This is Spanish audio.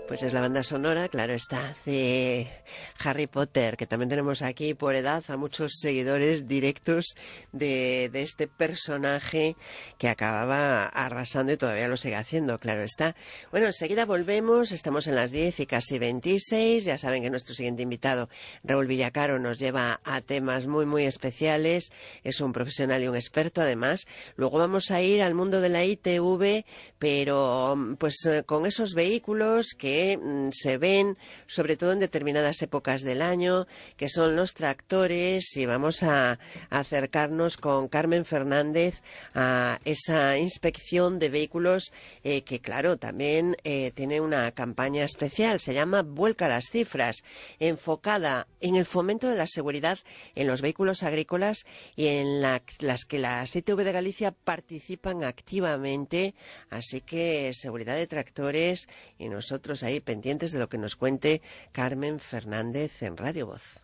Pues es la banda sonora, claro está, de Harry Potter, que también tenemos aquí por edad a muchos seguidores directos de este personaje que acababa arrasando y todavía lo sigue haciendo, claro está. Bueno, enseguida volvemos, estamos en las 10 y casi 26, ya saben que nuestro siguiente invitado, Raúl Villacaro, nos lleva a temas muy muy especiales, es un profesional y un experto además. Luego vamos a ir al mundo de la ITV, pero pues con esos vehículos que se ven sobre todo en determinadas épocas del año, que son los tractores, y vamos a acercarnos con Carmen Fernández a esa inspección de vehículos que claro, también tiene una campaña especial, se llama Vuelca las cifras, enfocada en el fomento de la seguridad en los vehículos agrícolas y en las que las ITV de Galicia participan activamente, así que seguridad de tractores y nosotros ahí pendientes de lo que nos cuente Carmen Fernández en Radio Voz.